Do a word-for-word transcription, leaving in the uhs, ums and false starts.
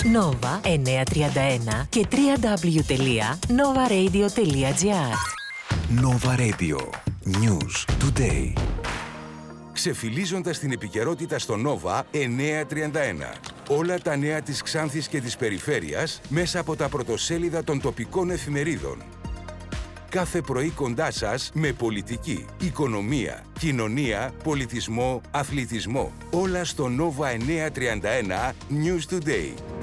Nova εννιακόσια τριάντα ένα και double-u double-u double-u τελεία nova radio τελεία gr. Nova Radio. News Today. Ξεφυλίζοντας την επικαιρότητα στο Nova εννιακόσια τριάντα ένα. Όλα τα νέα της Ξάνθης και της περιφέρειας μέσα από τα πρωτοσέλιδα των τοπικών εφημερίδων. Κάθε πρωί κοντά σας με πολιτική, οικονομία, κοινωνία, πολιτισμό, αθλητισμό. Όλα στο Nova εννιακόσια τριάντα ένα News Today.